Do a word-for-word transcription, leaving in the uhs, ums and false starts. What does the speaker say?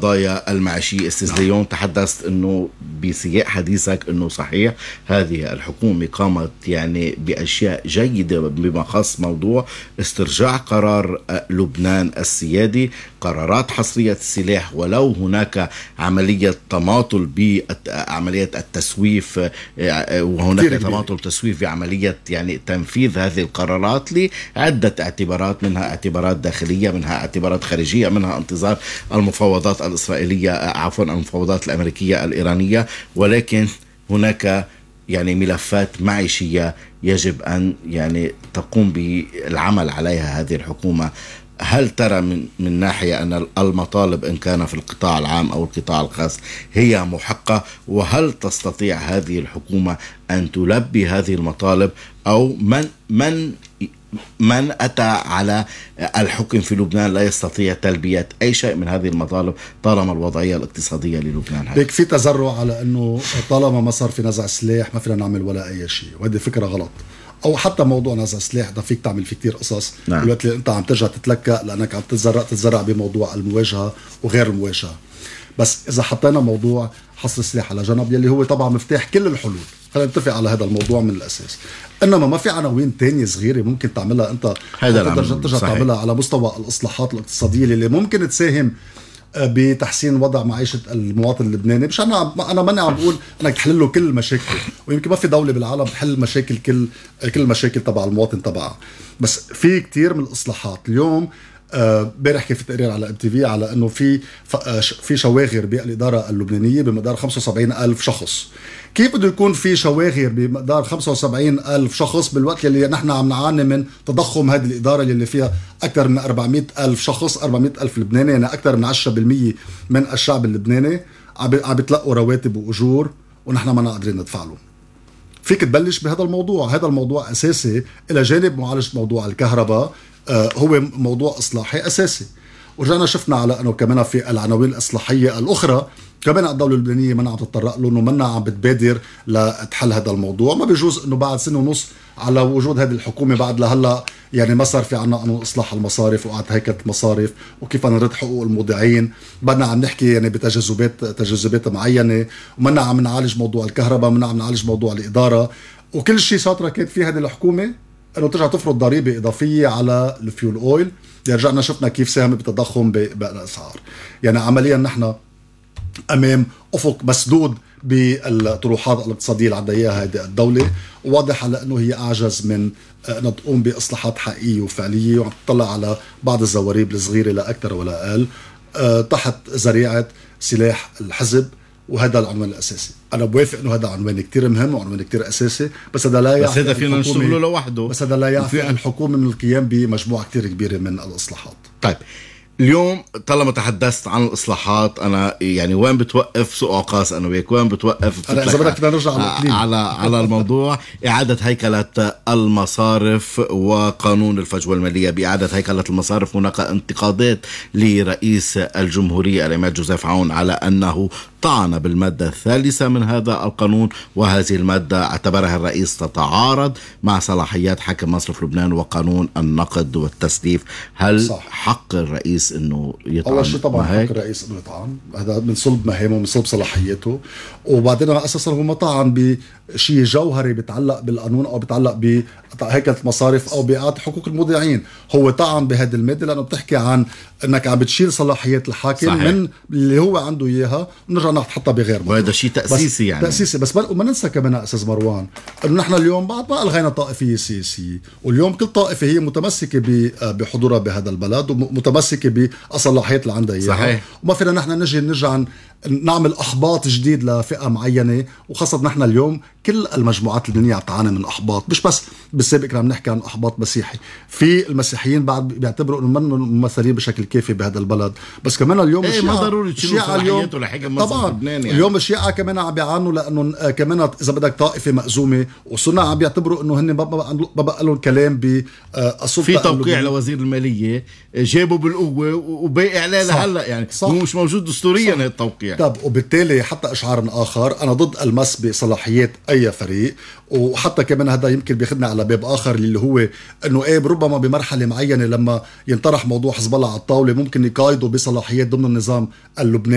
القضايا المعيشية. أستاذ ليون، تحدثت أنه بسياق حديثك أنه صحيح هذه الحكومة قامت يعني بأشياء جيدة بما خص موضوع استرجاع قرار لبنان السيادي، قرارات حصرية السلاح، ولو هناك عملية تماطل بعملية التسويف، وهناك تماطل تسويف بعملية يعني تنفيذ هذه القرارات لعدة اعتبارات، منها اعتبارات داخلية، منها اعتبارات خارجية، منها انتظار المفاوضات الإسرائيلية عفوا المفاوضات الأمريكية الإيرانية. ولكن هناك يعني ملفات معيشية يجب أن يعني تقوم بالعمل عليها هذه الحكومة. هل ترى من من ناحية أن المطالب إن كان في القطاع العام أو القطاع الخاص هي محقة، وهل تستطيع هذه الحكومة أن تلبي هذه المطالب، أو من من من أتى على الحكم في لبنان لا يستطيع تلبية أي شيء من هذه المطالب طالما الوضعية الاقتصادية للبنان هذه؟ هيك في تزرع على أنه طالما ما صار في نزع سلاح ما فينا نعمل ولا أي شيء، وهذه فكرة غلط. أو حتى موضوع نزع سلاح ده فيك تعمل فيه كتير قصص. نعم. الوقت اللي أنت عم ترجع تتلكأ لأنك عم تتزرع تتزرع بموضوع المواجهة وغير المواجهة. بس إذا حطينا موضوع حصر السلاح على جنب يلي هو طبعا مفتاح كل الحلول، خلينا نتفق على هذا الموضوع من الأساس. إنما ما في عناوين تانية صغيرة ممكن تعملها أنت ترجع ترجع تعملها على مستوى الإصلاحات الاقتصادية اللي ممكن تساهم بتحسين وضع معيشة المواطن اللبناني. مش أنا أنا ماني عم بقول إنك تحل له كل المشاكل، ويمكن ما في دولة بالعالم تحل مشاكل كل كل المشاكل تبع المواطن تبعها، بس في كتير من الإصلاحات اليوم. امبارح كان في تقرير على ام تي في على انه في في شواغر بالاداره اللبنانيه بمقدار خمسة وسبعين ألف شخص. كيف بده يكون في شواغر بمقدار خمسة وسبعين ألف شخص بالوقت اللي نحن عم نعاني من تضخم هذه الاداره اللي فيها اكثر من أربعمئة ألف شخص، أربعمئة ألف لبناني، يعني اكثر من عشرة بالمئة من الشعب اللبناني عم بيتلقوا رواتب واجور ونحن ما قادرين ندفع لهم. فيك تبلش بهذا الموضوع. هذا الموضوع اساسي الى جانب معالجه موضوع الكهرباء. آه هو موضوع إصلاحي أساسي. ورجعنا شفنا على أنه كمان في العناوين الإصلاحية الأخرى كمان الدولة اللبنانية منا عم تتطرق له، أنه منا عم بتبادر لتحل هذا الموضوع. ما بيجوز أنه بعد سنة ونص على وجود هذه الحكومة بعد لهلا يعني ما صار في عنا قانون إصلاح المصارف وقعد هيكلة مصارف وكيف نرد حقوق المودعين. بدنا عم نحكي يعني بتجاذبات تجاذبات معينة، ومنا عم نعالج موضوع الكهرباء، منا عم نعالج موضوع الإدارة، وكل شيء شاطرة كانت في هذه الحكومة انه ترجع تفرض ضريبه اضافيه على الفيول اويل. رجعنا شفنا كيف ساهم بتضخم بالاسعار. يعني عمليا نحن امام افق مسدود بالطروحات الاقتصاديه اللي عندها اياها هذه الدوله، وواضح على انه هي اعجز من انها تقوم باصلاحات حقيقيه وفعليه، وعم تطلع على بعض الزواريب الصغيره لا اكثر ولا اقل تحت ذريعه سلاح الحزب. وهذا العنوان الأساسي. أنا بوافق إنه هذا عنوان كتير مهم وعنوان كتير أساسي، بس هذا لا يعني بس هذا فينا نشتغله لوحده. بس هذا لا يعني الحكومة من القيام بمجموعة كتير كبيرة من الإصلاحات. طيب اليوم طالما تحدثت عن الإصلاحات، أنا يعني وين بتوقف سوق عكاظ أنا وياك؟ وين بتوقف أنا إذا بدك نرجع على على على الموضوع إعادة هيكلة المصارف وقانون الفجوة المالية. بإعادة هيكلة المصارف هناك انتقادات لرئيس الجمهورية العماد جوزيف عون على أنه طعن بالمادة الثالثة من هذا القانون، وهذه المادة اعتبرها الرئيس تتعارض مع صلاحيات حاكم مصرف لبنان وقانون النقد والتسليف. هل صح حق الرئيس انه يطعن؟ اول شيء طبعا حق الرئيس انه يطعن، هذا من صلب مهامه ومن صلب صلاحياته. وبعدين اساسا هو ما طعن بشيء جوهري بيتعلق بالقانون او بيتعلق بهيكلة مصارف او بإعادة حقوق المودعين. هو طعن بهذه المادة لانه بتحكي عن انك عم بتشيل صلاحيات الحاكم صحيح. من اللي هو عنده اياها ونرجع نحطها بغير مطلوب. وهذا شيء تأسيسي يعني تأسيسي. بس وما ننسى كمان أستاذ مروان انه نحن اليوم بعد ما الغينا طائفية سياسية، واليوم كل طائفة هي متمسكة بحضورها بهذا البلد ومتمسكة بالصلاحيات اللي عندها اياها صحيح. وما فينا نحن نجي نرجع نعمل احباط جديد لفئة معينة، وخاصة نحن اليوم كل المجموعات اللبنانية عم تعاني من احباط. مش بس بالسابق كنا عم نحكي عن احباط مسيحي، في المسيحيين بعد بيعتبروا انه منهم ممثلين بشكل كافي بهذا البلد، بس كمان اليوم ايه ما ضروري تشيلوا صلاحياته لحكم مصرف لبنان. يعني اليوم الشيعة كمان عم بيعانوا لانه كمان اذا بدك طائفة مأزومة، وصرنا عم بيعتبروا انه هن ما بقى لهم كلام بالسلطة. في توقيع لوزير المالية جابوا بالقوة وباقي عليه لهلا، يعني صح. مش موجود دستوريا هذا التوقيع. طب وبالتالي حتى اشعار اخر انا ضد المس بصلاحيات اي فريق. وحتى كمان هذا يمكن بياخذنا على باب اخر اللي هو انه ايه ربما بمرحله معينه لما ينطرح موضوع حزب الله على الطاوله ممكن يقايضوا بصلاحيات ضمن النظام اللبناني